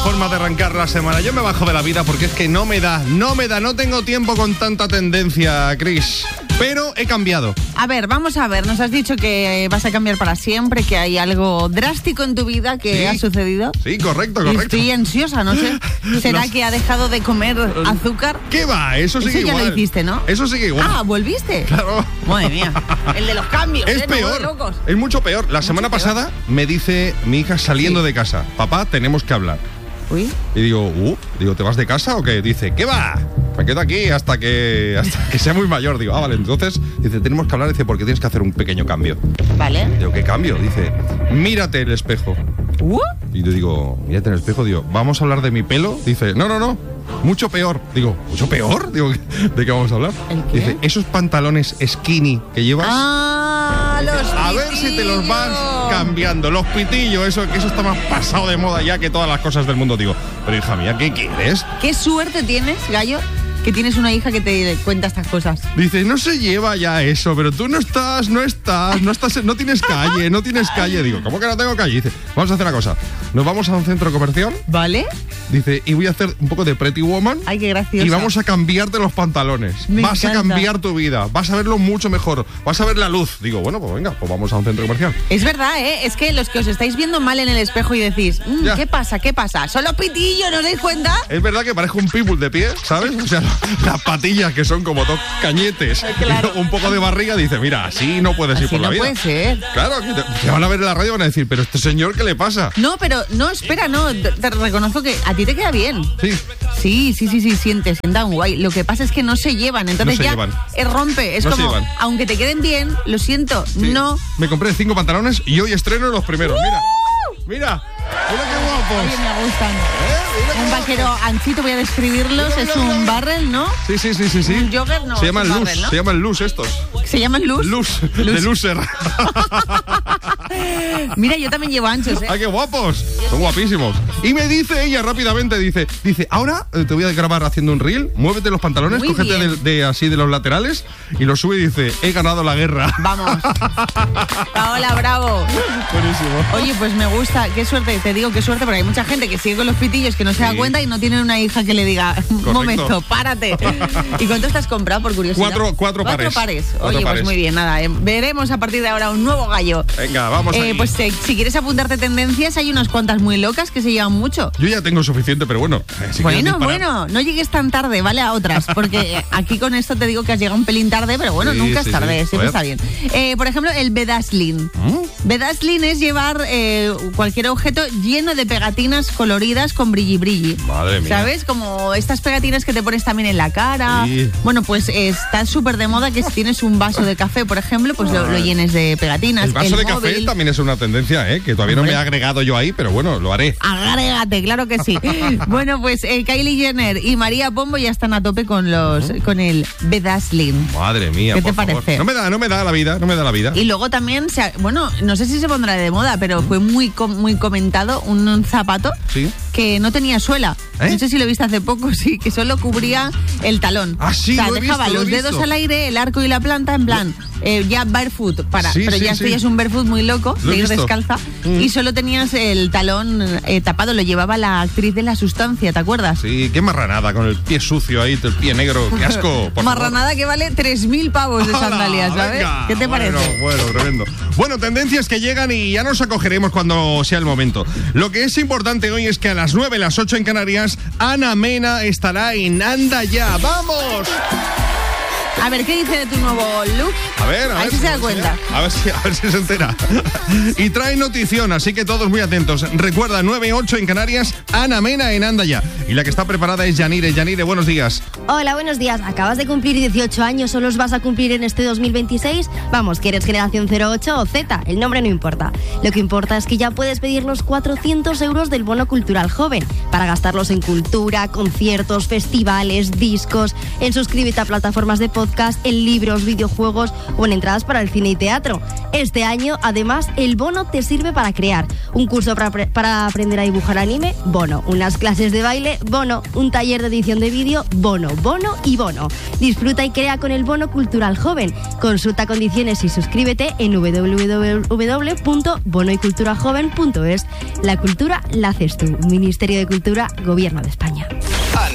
forma de arrancar la semana. Yo me bajo de la vida porque es que no tengo tiempo con tanta tendencia, Chris. Pero he cambiado. A ver, vamos a ver, nos has dicho que vas a cambiar para siempre, que hay algo drástico en tu vida que ha sucedido. Sí, correcto. Estoy ansiosa, no sé. ¿Será que ha dejado de comer azúcar? ¿Qué va? Eso sigue igual. Eso ya lo hiciste, ¿no? Eso sigue igual. Ah, ¿volviste? Claro. Madre mía, el de los cambios. Es peor, locos. es mucho peor. La semana pasada me dice mi hija saliendo de casa: papá, tenemos que hablar. Uy. Y digo, ¿te vas de casa o qué? Dice, ¿qué va? Me quedo aquí hasta que sea muy mayor. Digo, vale. Entonces, dice, tenemos que hablar. Dice, porque tienes que hacer un pequeño cambio. Vale. Digo, ¿qué cambio? Dice, mírate el espejo. Y yo digo, mírate en el espejo. Digo, ¿vamos a hablar de mi pelo? Dice, no, mucho peor. Digo, ¿mucho peor? Digo, ¿de qué vamos a hablar? ¿El qué? Dice, esos pantalones skinny que llevas. Los a ver si te los vas cambiando. Los pitillos, eso está más pasado de moda ya que todas las cosas del mundo. Digo, pero hija mía, ¿qué quieres? ¿Qué suerte tienes, Gallo, que tienes una hija que te cuenta estas cosas? Dice, no se lleva ya eso, pero tú no tienes calle. Digo, ¿cómo que no tengo calle? Dice, vamos a hacer una cosa. Nos vamos a un centro comercial. ¿Vale? Dice, y voy a hacer un poco de Pretty Woman. Ay, qué graciosa. Y vamos a cambiarte los pantalones. Vas a cambiar tu vida. Vas a verlo mucho mejor. Vas a ver la luz. Digo, bueno, pues venga, pues vamos a un centro comercial. Es verdad, ¿eh? Es que los que os estáis viendo mal en el espejo y decís, ¿qué pasa? ¿Solo pitillo, no os dais cuenta? Es verdad que parezco un pitbull de pie, ¿sabes? O sea, las patillas que son como dos cañetes. Claro. Y un poco de barriga. Dice, mira, así no puedes ir por la vida. Así no puede ser. Claro, que te van a ver en la radio y van a decir, pero este señor, ¿qué le pasa? No, pero no, espera, no. Te reconozco que a ti te queda bien. Sí. Sí, sienta un guay. Lo que pasa es que no se llevan, entonces rompe. Es no como, aunque te queden bien, lo siento, no. Me compré 5 pantalones y hoy estreno los primeros. Mira qué guapos. Oye, me gustan. Un vaquero anchito, voy a describirlos. Es un barrel, ¿no? Sí. Un jogger, no. Se llaman barrel, luz, ¿no? Se llaman luz estos. ¿Se llaman luz? Luz. De loser. Mira, yo también llevo anchos, ¿eh? ¡Ay, qué guapos! Son guapísimos. Y me dice ella rápidamente, dice, ahora te voy a grabar haciendo un reel, muévete los pantalones, Muy cógete así de los laterales y los sube y dice, he ganado la guerra. Vamos. Paola, bravo. Buenísimo. Oye, pues me gusta, qué suerte, te digo qué suerte, porque hay mucha gente que sigue con los pitillos que no se da cuenta y no tiene una hija que le diga, un momento, párate. ¿Y cuánto estás comprado, por curiosidad? Cuatro pares. Oye, pues muy bien, nada, veremos a partir de ahora un nuevo gallo. Venga, vamos ahí. Pues si quieres apuntarte tendencias, hay unas cuantas muy locas que se llevan mucho. Yo ya tengo suficiente, pero bueno. Bueno, no llegues tan tarde, ¿vale? A otras, porque aquí con esto te digo que has llegado un pelín tarde, pero bueno, nunca es tarde, siempre está bien. Por ejemplo, el bedazzling. Bedazzling es llevar cualquier objeto lleno de pegatinas coloridas con brilli. Madre mía. ¿Sabes? Como estas pegatinas que te pones también en la cara. Sí. Bueno, pues está súper de moda que si tienes un vaso de café, por ejemplo, pues lo llenes de pegatinas. El vaso de café también es una tendencia, que todavía no me he agregado yo ahí, pero bueno, lo haré. Agrégate, claro que sí. Bueno, pues Kylie Jenner y María Pombo ya están a tope con el bedazzling. Madre mía, ¿qué te parece? No me da la vida. Y luego también, no sé si se pondrá de moda, pero fue muy comentado un zapato que no tenía suela. No sé si lo viste hace poco, sí, que solo cubría el talón. Ah, sí, o sea, lo he dejaba visto, los dedos al aire, el arco y la planta en plan ya barefoot, pero ya esto ya es un barefoot muy loco, de ir descalza, y solo tenías el talón tapado, lo llevaba la actriz de La Sustancia, ¿te acuerdas? Sí, qué marranada, con el pie sucio ahí, el pie negro, qué asco. Marranada que vale 3.000 pavos de sandalias, ¿sabes? Venga, ¿Qué te parece? Bueno, tremendo. Bueno, tendencias que llegan y ya nos acogeremos cuando sea el momento. Lo que es importante hoy es que a las 9, las 8 en Canarias, Ana Mena estará en Anda Ya. ¡Vamos! A ver, ¿qué dice de tu nuevo look? A ver si se da cuenta. A ver si se entera. Y trae notición, así que todos muy atentos. Recuerda, 9-8 en Canarias, Ana Mena en Anda Ya. Y la que está preparada es Yanire. Yanire, buenos días. Hola, buenos días. ¿Acabas de cumplir 18 años o los vas a cumplir en este 2026? Vamos, que eres generación 08 o Z, el nombre no importa. Lo que importa es que ya puedes pedir los 400 euros del bono cultural joven para gastarlos en cultura, conciertos, festivales, discos. en suscríbete a plataformas de podcast, en libros, videojuegos o en entradas para el cine y teatro. Este año, además, el bono te sirve para crear un curso para aprender a dibujar anime, bono, unas clases de baile, bono, un taller de edición de vídeo, bono, bono y bono. Disfruta y crea con el bono cultural joven. Consulta condiciones y suscríbete en www.bonoyculturajoven.es. La cultura la haces tú. Ministerio de Cultura, Gobierno de España.